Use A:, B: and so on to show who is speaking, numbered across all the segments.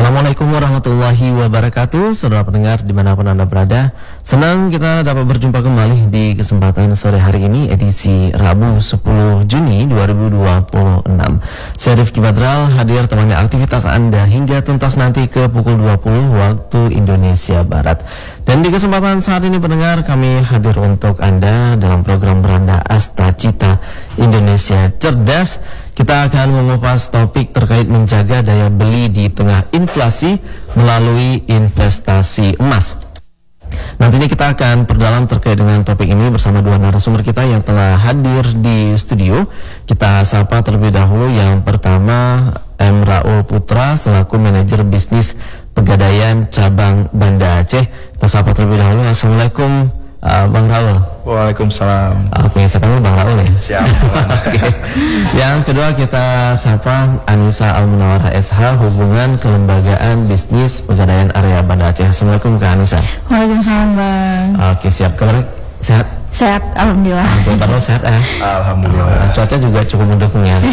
A: Assalamualaikum warahmatullahi wabarakatuh. Saudara pendengar dimanapun Anda berada, senang kita dapat berjumpa kembali di kesempatan sore hari ini, edisi Rabu 10 Juni 2026. Saya Rifki Badral hadir temani aktivitas Anda hingga tuntas nanti ke pukul 20 waktu Indonesia Barat. Dan di kesempatan saat ini pendengar, kami hadir untuk Anda dalam program Beranda Asta Cita Indonesia Cerdas. Kita akan mengupas topik terkait menjaga daya beli di tengah inflasi melalui investasi emas. Nanti ini kita akan perdalam terkait dengan topik ini bersama dua narasumber kita yang telah hadir di studio. Kita sapa terlebih dahulu yang pertama M. Raul Putra selaku manajer bisnis Pegadaian Cabang Banda Aceh. Kita sapa terlebih dahulu. Assalamualaikum Bang Raul.
B: Waalaikumsalam.
A: Oke, saya panggil Bang Raul ya.
B: Siap.
A: Oke. Yang kedua kita sapa Anissa Al-Munawwarah SH, hubungan kelembagaan bisnis Pegadaian Area Banda Aceh. Assalamualaikum Kak Anissa.
C: Waalaikumsalam Bang.
A: Oke, siap. Kabar sehat?
C: Sehat, alhamdulillah.
A: Bang Raul sehat ya?
B: Alhamdulillah.
A: Cuaca juga cukup mendukung ya.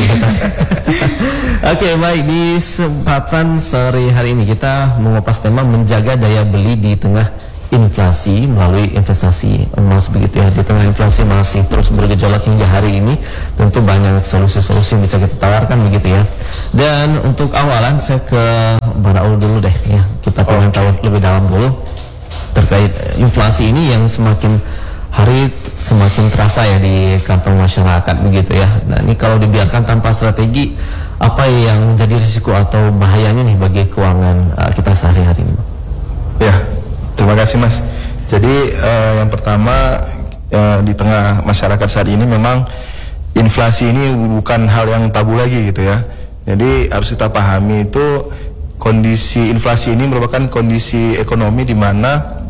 A: Oke, baik, di kesempatan sore hari ini kita mengupas tema menjaga daya beli di tengah inflasi melalui investasi emas, begitu ya. Di tengah inflasi masih terus bergejolak hingga hari ini, tentu banyak solusi-solusi yang bisa kita tawarkan, begitu ya. Dan untuk awalan saya ke Bang Raul dulu deh ya. Kita pengen tahu lebih dalam dulu terkait inflasi ini yang semakin hari semakin terasa ya di kantong masyarakat, begitu ya. Nah, ini kalau dibiarkan tanpa strategi, apa yang menjadi risiko atau bahayanya nih bagi keuangan kita sehari-hari ini?
B: Ya, terima kasih Mas. Jadi yang pertama di tengah masyarakat saat ini memang inflasi ini bukan hal yang tabu lagi gitu ya. Jadi harus kita pahami itu kondisi inflasi ini merupakan kondisi ekonomi di mana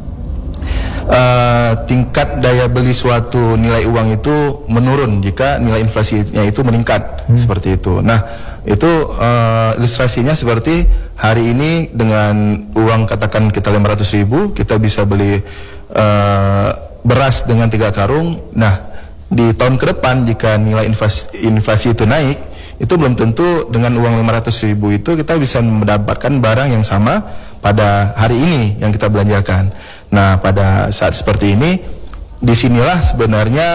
B: tingkat daya beli suatu nilai uang itu menurun jika nilai inflasinya itu meningkat, seperti itu. Nah, itu ilustrasinya seperti hari ini dengan uang katakan kita 500.000, kita bisa beli beras dengan 3 karung. Nah, di tahun ke depan jika nilai inflasi itu naik, itu belum tentu dengan uang 500.000 itu kita bisa mendapatkan barang yang sama pada hari ini yang kita belanjakan. Nah, pada saat seperti ini, disinilah sebenarnya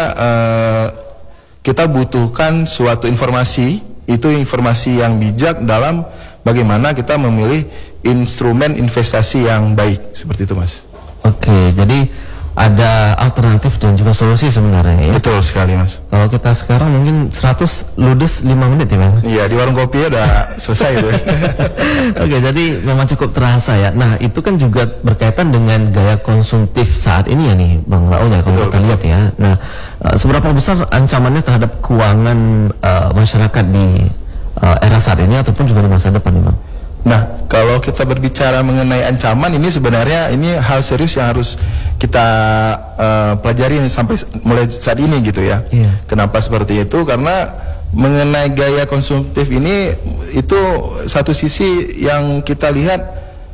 B: kita butuhkan suatu informasi, itu informasi yang bijak dalam bagaimana kita memilih instrumen investasi yang baik, seperti itu Mas. Oke,
A: jadi ada alternatif dan juga solusi sebenarnya ya.
B: Betul sekali Mas.
A: Kalau kita sekarang mungkin 100 ludes 5 menit ya Bang?
B: Iya, di warung kopi udah selesai itu.
A: Oke, jadi memang cukup terasa ya. Nah, itu kan juga berkaitan dengan gaya konsumtif saat ini ya nih Bang Raul ya, kalau kita lihat ya. Nah, seberapa besar ancamannya terhadap keuangan masyarakat di era saat ini ataupun juga di masa depan nih Bang?
B: Nah, kalau kita berbicara mengenai ancaman, ini sebenarnya ini hal serius yang harus kita pelajari sampai mulai saat ini gitu ya. Kenapa seperti itu? Karena mengenai gaya konsumtif ini, itu satu sisi yang kita lihat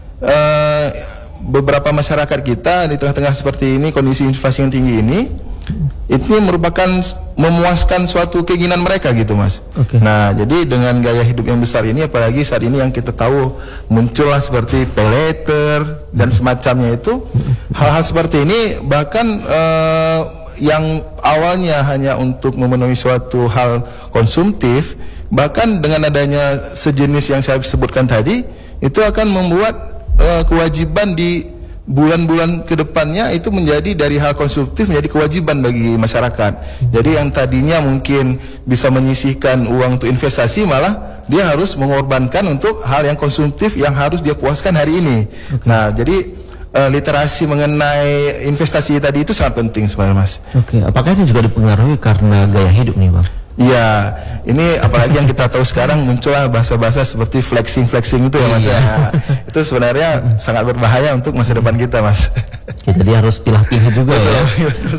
B: beberapa masyarakat kita di tengah-tengah seperti ini, kondisi inflasi yang tinggi ini, itu merupakan memuaskan suatu keinginan mereka gitu Mas. Nah, jadi dengan gaya hidup yang besar ini, apalagi saat ini yang kita tahu muncullah seperti pay later dan semacamnya itu, hal-hal seperti ini bahkan yang awalnya hanya untuk memenuhi suatu hal konsumtif, bahkan dengan adanya sejenis yang saya sebutkan tadi, itu akan membuat kewajiban di bulan-bulan kedepannya itu menjadi dari hal konsumtif menjadi kewajiban bagi masyarakat. Jadi yang tadinya mungkin bisa menyisihkan uang untuk investasi, malah dia harus mengorbankan untuk hal yang konsumtif yang harus dia puaskan hari ini. Nah, jadi literasi mengenai investasi tadi itu sangat penting sebenarnya Mas.
A: Apakah ini juga dipengaruhi karena gaya hidup nih Bang?
B: Iya, ini apalagi yang kita tahu sekarang muncullah bahasa-bahasa seperti flexing itu ya Mas. Ya, itu sebenarnya sangat berbahaya untuk masa depan kita Mas.
A: Jadi harus pilih-pilih juga ya.